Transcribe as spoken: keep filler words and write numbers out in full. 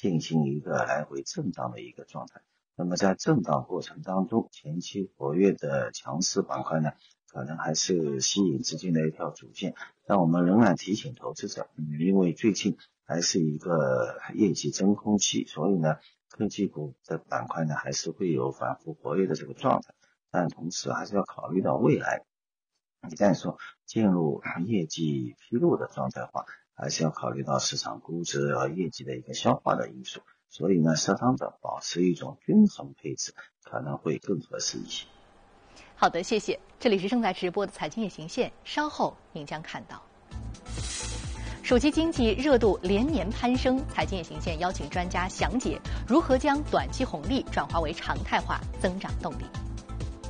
进行一个来回震荡的一个状态。那么在震荡过程当中，前期活跃的强势板块呢，可能还是吸引资金的一条主线，但我们仍然提醒投资者，嗯，因为最近还是一个业绩真空期，所以呢，科技股的板块呢还是会有反复活跃的这个状态，但同时还是要考虑到未来，一旦说进入业绩披露的状态化，还是要考虑到市场估值和业绩的一个消化的因素，所以呢，设仓者保持一种均衡配置可能会更合适一些。 好的，谢谢。这里是正在直播的财经夜行线，稍后您将看到。暑期经济热度连年攀升，财经夜行线邀请专家详解如何将短期红利转化为常态化增长动力。